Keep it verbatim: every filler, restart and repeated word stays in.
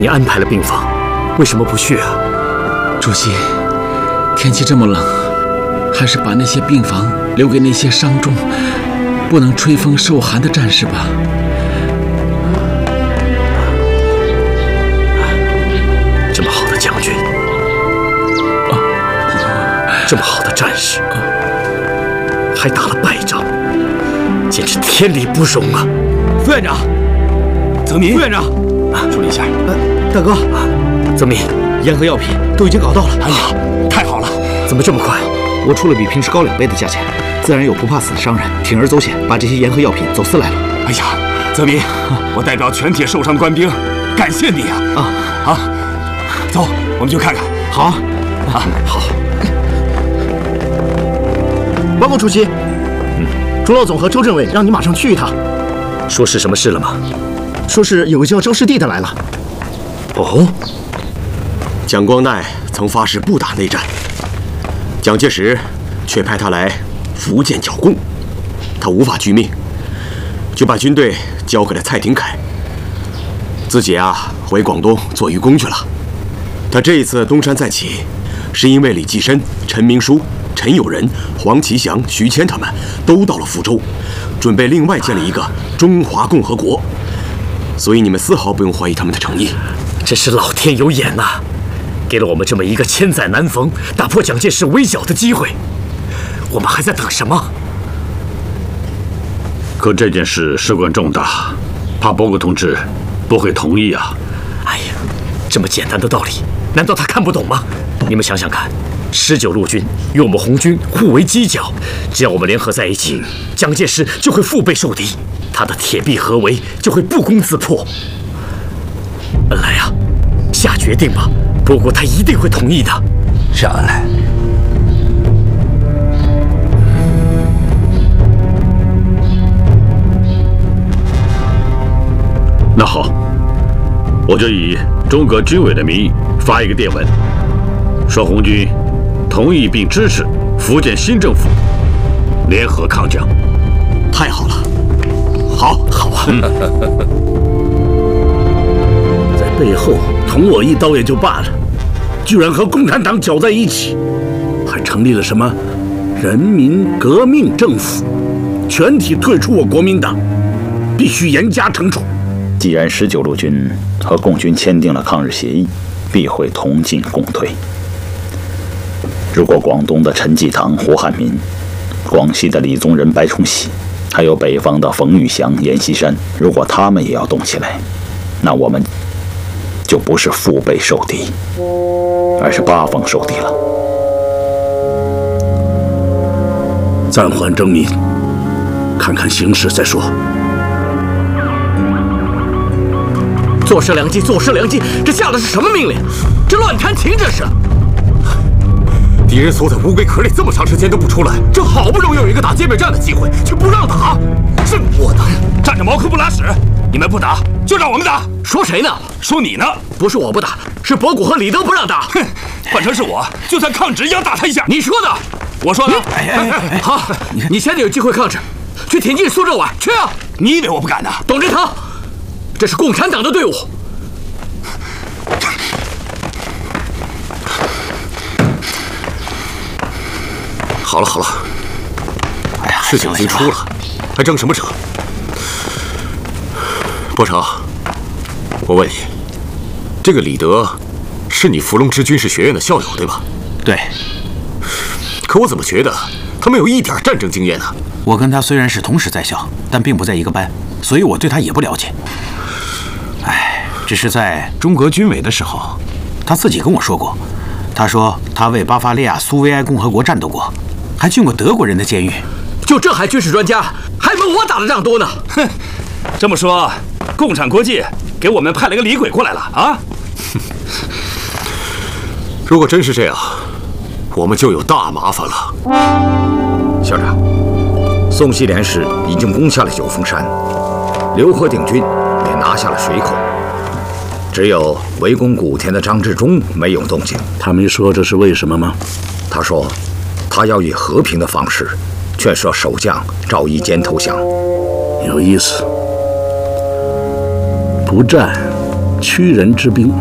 你安排了病房，为什么不去啊？ 主席，天气这么冷，还是把那些病房留给那些伤重、不能吹风受寒的战士吧。 这么好的将军，啊，这么好的战士，还打了败仗，简直天理不容啊！ 副院长，泽民，副院长， 啊，处理一下。 呃，大哥， 泽民， 烟和药品都已经搞到了。 哎呀，太好了！怎么这么快？ 我出了比平时高两倍的价钱，自然有不怕死的商人铤而走险，把这些盐和药品走私来了。 哎呀，泽民，我代表全体受伤的官兵，感谢你啊！啊啊，走，我们去看看。 好， 啊好。 报告主席，嗯，朱老总和周政委让你马上去一趟。 说是什么事了吗？ 说是有个叫周师弟的来了。 哦， 蒋光鼐曾发誓不打内战，蒋介石却派他来福建剿共，他无法拒命，就把军队交给了蔡廷锴，自己啊回广东做愚公去了。他这一次东山再起，是因为李济深、陈明书、陈友仁、黄其祥、徐谦他们都到了福州，准备另外建立一个中华共和国，所以你们丝毫不用怀疑他们的诚意。 真是老天有眼呐，给了我们这么一个千载难逢打破蒋介石围剿的机会，我们还在等什么？ 可这件事事关重大，怕伯格同志不会同意啊。 哎呀，这么简单的道理，难道他看不懂吗？你们想想看，十九路军与我们红军互为犄角，只要我们联合在一起，蒋介石就会腹背受敌，他的铁壁合围就会不攻自破。恩来啊，下决定吧，伯国他一定会同意的。 是恩来。 那好，我就以中革军委的名义发一个电文，说红军同意并支持福建新政府联合抗蒋。 太好了，好，好啊！嗯、 在背后捅我一刀也就罢了，居然和共产党搅在一起，还成立了什么人民革命政府，全体退出我国民党，必须严加惩处。 既然十九路军和共军签订了抗日协议，必会同进共退。如果广东的陈济棠、胡汉民，广西的李宗仁、白崇禧，还有北方的冯玉祥、阎锡山，如果他们也要动起来，那我们就不是腹背受敌，而是八方受敌了。 暂缓征民，看看形势再说。 坐失良机，坐失良机！这下的是什么命令？这乱弹琴，这是！ 敌人锁在乌龟壳里这么长时间都不出来，这好不容易有一个打街面战的机会，却不让打，真窝囊！站着茅坑不拉屎！你们不打，就让我们打！ 说谁呢？ 说你呢？ 不是我不打，是博古和李德不让打。 哼，换成是我，就算抗旨也要打他一下。 你说的， 我说的。 哎哎哎！好，你现在有机会抗旨，去挺进苏州皖，去啊！ 你以为我不敢呢？ 董振堂。这是共产党的队伍。 好了好了，哎呀，事情已经出了，还争什么争？波成，我问你，这个李德是你伏龙芝军事学院的校友对吧？ 对。 可我怎么觉得他没有一点战争经验呢？ 我跟他虽然是同时在校，但并不在一个班，所以我对他也不了解。哎，只是在中革军委的时候，他自己跟我说过，他说他为巴伐利亚苏维埃共和国战斗过，还进过德国人的监狱。 就这还军事专家，还没我打的仗多呢。 哼，这么说，共产国际给我们派了个李鬼过来了啊？如果真是这样，我们就有大麻烦了。 校长，宋希濂师已经攻下了九峰山，刘和鼎军也拿下了水口，只有围攻古田的张治中没有动静。 他没说这是为什么吗？ 他说，他要以和平的方式劝说守将赵一坚投降。 有意思，不战屈人之兵。